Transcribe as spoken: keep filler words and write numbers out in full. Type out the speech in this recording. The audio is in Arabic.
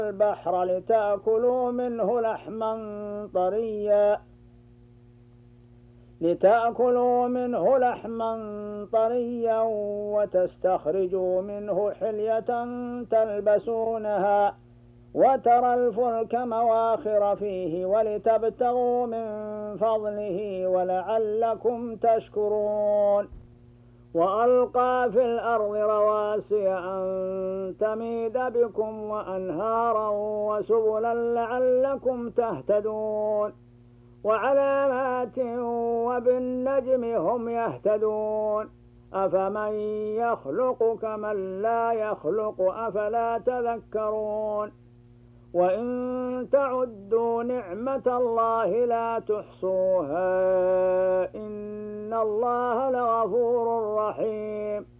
البحر لتأكلوا منه لحما طريا لتأكلوا منه لحما طريا وتستخرجوا منه حلية تلبسونها وترى الفلك مواخر فيه ولتبتغوا من فضله ولعلكم تشكرون وألقى في الأرض رواسي أن تميد بكم وأنهارا وسبلا لعلكم تهتدون وعلامات وبالنجم هم يهتدون أفمن يخلق كمن لا يخلق أفلا تذكرون وإن تعدوا نعمة الله لا تحصوها إن الله لغفور رحيم